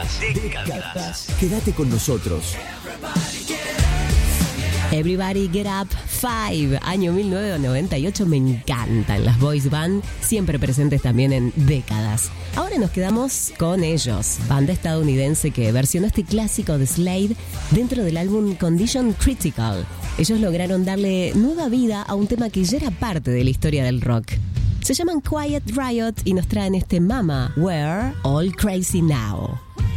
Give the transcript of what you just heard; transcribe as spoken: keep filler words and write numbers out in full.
Décadas. Quédate con nosotros. Everybody Get Up Five, año mil novecientos noventa y ocho, me encantan las boys band, siempre presentes también en Décadas. Ahora nos quedamos con ellos, banda estadounidense que versionó este clásico de Slade dentro del álbum Condition Critical. Ellos lograron darle nueva vida a un tema que ya era parte de la historia del rock. Se llaman Quiet Riot y nos traen este Mama, We're All Crazy Now.